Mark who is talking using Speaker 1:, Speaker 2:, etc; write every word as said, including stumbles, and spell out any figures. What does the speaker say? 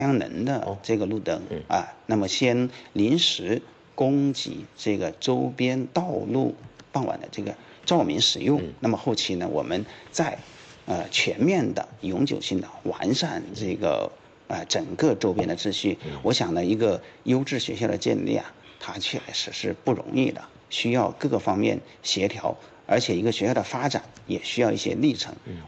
Speaker 1: 阳能的这个路灯、哦、啊，那么先临时供给这个周边道路傍晚的这个照明使用，嗯、那么后期呢，我们再呃全面的、永久性的完善这个呃整个周边的秩序。嗯、我想呢，一个优质学校的建立啊，它确实是不容易的，需要各个方面协调。而且一个学校的发展也需要一些历程。